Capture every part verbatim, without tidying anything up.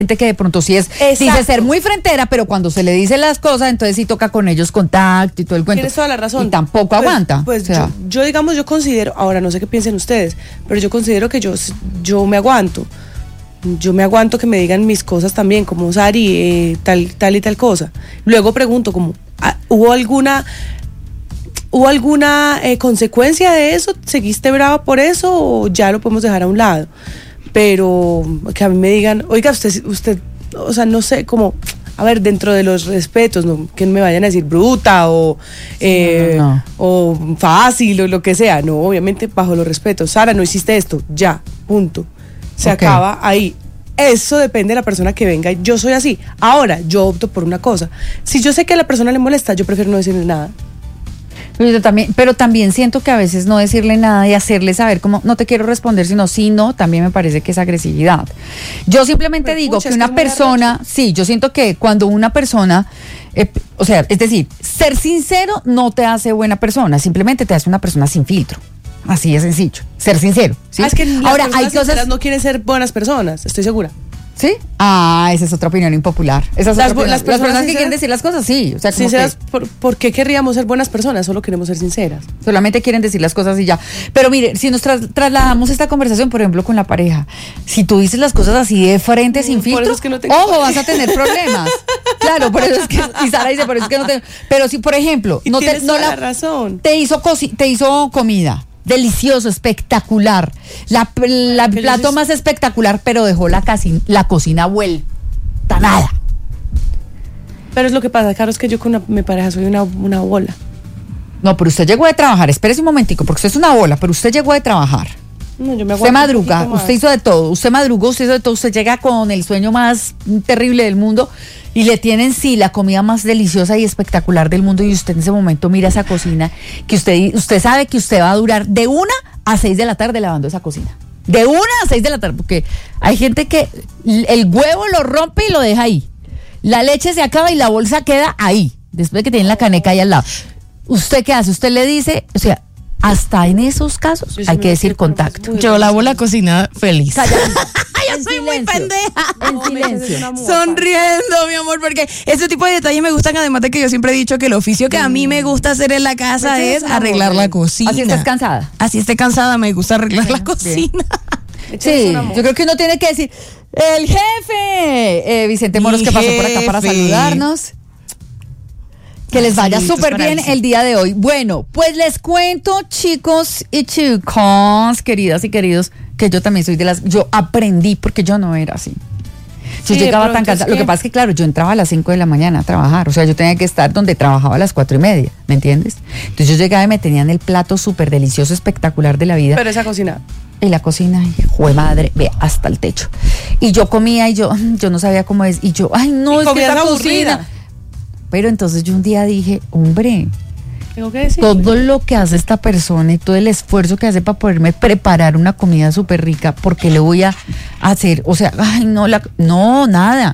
gente que de pronto sí es, Exacto. dice ser muy frentera, pero cuando se le dicen las cosas, entonces sí toca con ellos contacto y todo el cuento. Tienes toda la razón. Y tampoco pues, aguanta. Pues o sea. yo, yo, digamos, yo considero, ahora no sé qué piensen ustedes, pero yo considero que yo, yo me aguanto. Yo me aguanto que me digan mis cosas también, como Sari, eh, tal, tal y tal cosa. Luego pregunto, como, ¿hubo alguna... ¿Hubo alguna eh, consecuencia de eso? ¿Seguiste brava por eso o ya lo podemos dejar a un lado? Pero que a mí me digan, oiga, usted, usted, o sea, no sé, como, a ver, dentro de los respetos, ¿no? Que me vayan a decir bruta o, eh, no, no, no. o fácil o lo que sea. No, obviamente bajo los respetos. Sara, no hiciste esto, ya, punto. Se okay. acaba ahí. Eso depende de la persona que venga. Yo soy así. Ahora, yo opto por una cosa. Si yo sé que a la persona le molesta, yo prefiero no decirle nada. Yo también, pero también siento que a veces no decirle nada y hacerle saber como no te quiero responder, sino sí, no, también me parece que es agresividad. Yo simplemente pero digo pucha, que es una que me persona, sí, yo siento que cuando una persona, eh, o sea, es decir, ser sincero no te hace buena persona, simplemente te hace una persona sin filtro. Así de sencillo, ser sincero. ¿Sí? Ah, es que las ahora hay personas cosas no quieren ser buenas personas, estoy segura. ¿Sí? Ah, esa es otra opinión impopular. Esa es Las, otra opinión. las personas, las personas que sinceras, quieren decir las cosas, sí. O sea, como sinceras, que por, ¿por qué querríamos ser buenas personas? Solo queremos ser sinceras. solamente quieren decir las cosas y ya. Pero mire, si nos tras, trasladamos esta conversación, por ejemplo, con la pareja, si tú dices las cosas así de frente, sin Por filtro, eso es que no tengo ojo, vas a tener problemas. Claro, por eso es que, y Sara dice, por eso es que no tengo. Pero si, por ejemplo, Y no te, tienes no toda la, la razón. te hizo cosi, te hizo comida. Delicioso, espectacular. La, la ¿Qué plato dices? más espectacular, pero dejó la, casi, la cocina vuelta nada. Pero es lo que pasa, Caro, es que yo con una, mi pareja soy una, una bola. No, pero usted llegó de trabajar, espérese un momentico, porque usted es una bola, pero usted llegó de trabajar. No, yo me Usted aguanto un madruga, poquito más. usted hizo de todo, usted madrugó, usted hizo de todo, usted llega con el sueño más terrible del mundo y le tienen, sí, la comida más deliciosa y espectacular del mundo y usted en ese momento mira esa cocina, que usted, usted sabe que usted va a durar de una a seis de la tarde lavando esa cocina. De una a seis de la tarde, porque hay gente que el huevo lo rompe y lo deja ahí. La leche se acaba y la bolsa queda ahí, después de que tienen la caneca ahí al lado. ¿Usted qué hace? Usted le dice, o sea, hasta en esos casos Yo sí hay me que decir refiero con contacto. muy Yo lavo la cocina feliz. Yo soy muy pendeja. En No, me dices, es silencio. una mufa. Sonriendo, mi amor, porque ese tipo de detalles me gustan, además de que yo siempre he dicho que el oficio que a mí me gusta hacer en la casa Pues es es arreglar amor, la cocina. Así estás cansada. Así esté cansada, me gusta arreglar la cocina. Échales Sí, un amor. yo creo que uno tiene que decir, el jefe, eh, Vicente Mi Moros, que pasó por acá para jefe. saludarnos. Que les vaya Saluditos súper para bien él. el día de hoy. Bueno, pues les cuento, chicos y chicas, queridas y queridos, que yo también soy de las... Yo aprendí porque yo no era así. Yo Sí, llegaba pero tan entonces, cansada. Lo ¿qué? que pasa es que, claro, yo entraba a las cinco de la mañana a trabajar. O sea, yo tenía que estar donde trabajaba a las cuatro y media, ¿me entiendes? Entonces yo llegaba y me tenían el plato súper delicioso, espectacular de la vida. Pero esa cocina. Y la cocina, jue madre, ve hasta el techo. Y yo comía y yo, yo no sabía cómo es. Y yo, ay, no, Y es que comías esta aburrida. cocina. Pero entonces yo un día dije, hombre, Tengo que decir. todo lo que hace esta persona y todo el esfuerzo que hace para poderme preparar una comida súper rica, ¿por qué le voy a hacer? O sea, ay, no, la, no, nada.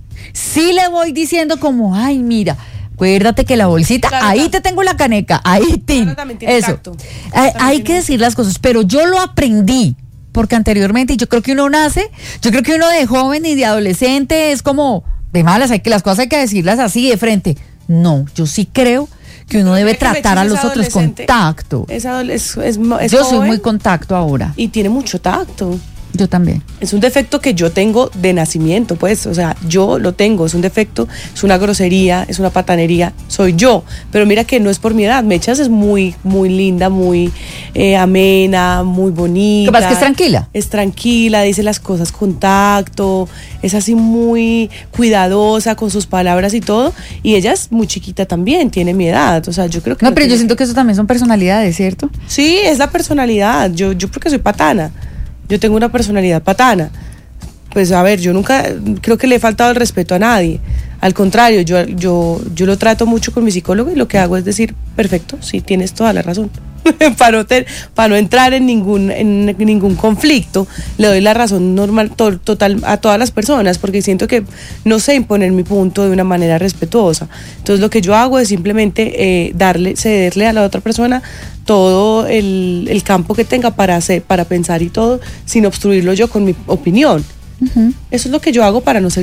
Sí le voy diciendo como, ay, mira, acuérdate que la bolsita, Claro, ahí claro. te tengo la caneca, ahí, tin. Claro, también tiene Eso. tacto. Hay, También hay tiene- que decir las cosas, pero yo lo aprendí. Porque anteriormente, y yo creo que uno nace, yo creo que uno de joven y de adolescente es como de malas, hay que las cosas hay que decirlas así de frente. No, yo sí creo que uno debe Mira que tratar a Mechis los es otros con adolescente. tacto. Es, adole- es, es, mo- es Yo soy joven muy contacto ahora. y tiene mucho tacto. Yo también. Es un defecto que yo tengo de nacimiento, pues, o sea, yo lo tengo, es un defecto, es una grosería, es una patanería, soy yo, pero mira que no es por mi edad, Mechas es muy, muy linda, muy eh, amena, muy bonita. Lo que pasa es que es tranquila. Es tranquila, dice las cosas con tacto, es así muy cuidadosa con sus palabras y todo, y ella es muy chiquita también, tiene mi edad, o sea, yo creo que... No, no pero yo tiene- siento que eso también son personalidades, ¿cierto? Sí, es la personalidad. Yo, yo porque soy patana. Yo tengo una personalidad patana. Pues a ver, yo nunca creo que le he faltado el respeto a nadie. Al contrario, yo, yo, yo lo trato mucho con mi psicólogo y lo que hago es decir, perfecto, sí, tienes toda la razón. para, no ter- para no entrar en ningún, en ningún conflicto, le doy la razón normal, to- total a todas las personas, porque siento que no sé imponer mi punto de una manera respetuosa. Entonces lo que yo hago es simplemente eh, darle, cederle a la otra persona todo el, el campo que tenga para hacer, para pensar y todo, sin obstruirlo yo con mi opinión. Eso es lo que yo hago para no ser